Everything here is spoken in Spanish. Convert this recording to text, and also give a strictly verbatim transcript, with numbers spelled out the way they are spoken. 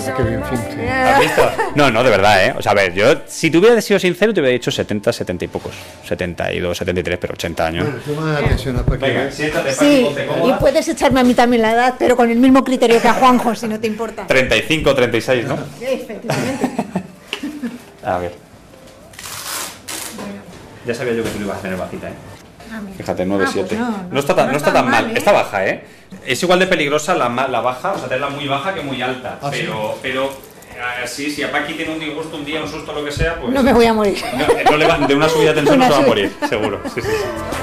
Ah, qué bien, fin. ¿Has visto? No, no, de verdad, ¿eh? O sea, a ver, yo, si te hubiera sido sincero, te hubiera dicho setenta, setenta y pocos. setenta y dos, setenta y tres, pero ochenta años. Bueno, toma la atención para que Venga, veas. siéntate, Sí, ponte y cómoda. puedes echarme a mí también la edad, pero con el mismo criterio que a Juanjo, si no te importa. treinta y cinco, treinta y seis, ¿no? Efectivamente. A ver. Ya sabía yo que tú lo ibas a tener bajita, ¿eh? Ah, mira. Fíjate, nueve Ah, pues siete. no, no, no- está tan, no no está está tan mal, mal, ¿eh? está baja, ¿eh? Es igual de peligrosa la, ma- la baja, o sea, tenerla muy baja que muy alta. Ah, ¿sí? pero, pero así, si a Paqui tiene un disgusto un día, un susto, lo que sea, pues. No me voy a morir. No, no le va- de una subida de tensión no Una se va a subida. morir, seguro. Sí, sí, sí.